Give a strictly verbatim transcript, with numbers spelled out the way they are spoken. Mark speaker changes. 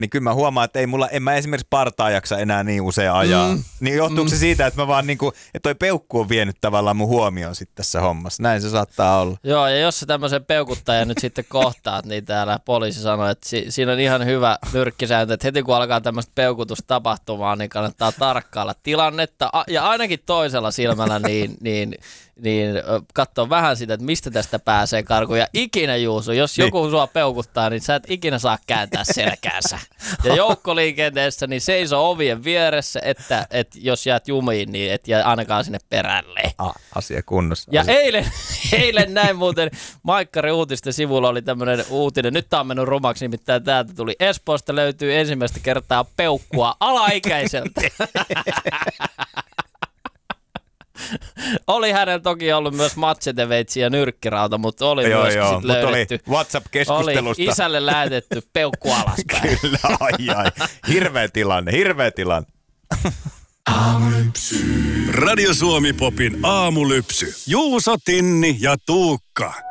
Speaker 1: niin kyllä mä huomaan, että ei mulla, en mä esimerkiksi partaa jaksa enää niin usein ajaa. Mm. Niin johtuuko mm. se siitä, että mä vaan niinku, että toi peukku on vienyt tavallaan mun huomioon sitten tässä hommassa. Näin se saattaa olla.
Speaker 2: Joo, ja jos sä tämmöisen peukuttajan nyt sitten kohtaat, niin täällä poliisi sanoi, että si- siinä on ihan hyvä nyrkkisääntö, että heti kun alkaa tämmöistä peukutusta tapahtumaan, niin kannattaa tarkkailla tilannetta. A- ja ainakin toisella silmällä niin, niin, niin katsoa vähän sitä, että mistä tästä pääsee karkuun. Ja ikinä, Juuso, jos
Speaker 1: niin.
Speaker 2: joku sua peukuttaa, niin sä et ikinä saa kääntää selkäänsä. Ja joukkoliikenteessä niin seiso ovien vieressä, että, että jos jäät jumiin, niin et jää ainakaan sinne perälle.
Speaker 1: Ah, asia kunnossa.
Speaker 2: Ja
Speaker 1: asia.
Speaker 2: eilen, eilen näin muuten Maikkari uutisten sivulla oli tämmöinen uutinen. Nyt tää on mennyt rumaksi, nimittäin täältä tuli Espoosta löytyy ensimmäistä kertaa peukkua alaikäiseltä. Oli hänellä toki ollut myös matseteveitsi ja nyrkkirauta, mutta oli
Speaker 1: joo,
Speaker 2: myös
Speaker 1: joo,
Speaker 2: sit löydetty.
Speaker 1: Oli WhatsApp-keskustelusta.
Speaker 2: Oli isälle lähetetty peukku alaspäin.
Speaker 1: Kyllä, ai ai. Hirveä tilanne, hirveä tilanne.
Speaker 3: Radio Suomi Popin aamulypsy. Juuso, Tinni ja Tuukka.